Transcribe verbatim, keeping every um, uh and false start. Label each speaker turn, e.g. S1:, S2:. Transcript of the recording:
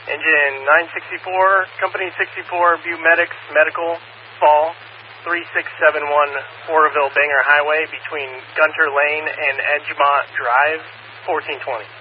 S1: Engine nine sixty-four, Company sixty-four, Bumedics Medical, Fall, three six seven one, Oroville Banger Highway between Gunter Lane and Edgemont Drive, fourteen twenty.